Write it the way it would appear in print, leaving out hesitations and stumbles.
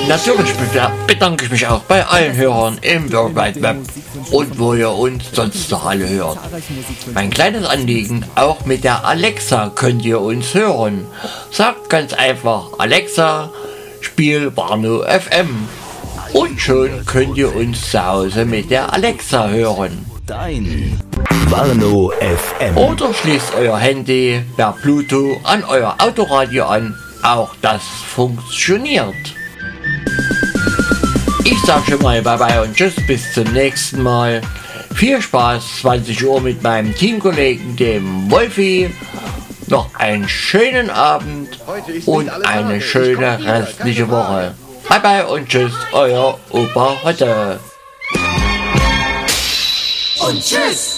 Natürlich bedanke ich mich auch bei allen Hörern im World Wide Web und wo ihr uns sonst noch alle hört. Mein kleines Anliegen, auch mit der Alexa könnt ihr uns hören. Sagt ganz einfach Alexa, spiel Warnow FM. Und schon könnt ihr uns zu Hause mit der Alexa hören. Dein Warnow FM. Oder schließt euer Handy per Bluetooth an euer Autoradio an. Auch das funktioniert. Ich sag schon mal bye bye und tschüss, bis zum nächsten Mal. Viel Spaß, 20 Uhr mit meinem Teamkollegen, dem Wolfi. Noch einen schönen Abend und eine schöne restliche Woche. Bye bye und tschüss, euer Opa Hotte. Und tschüss!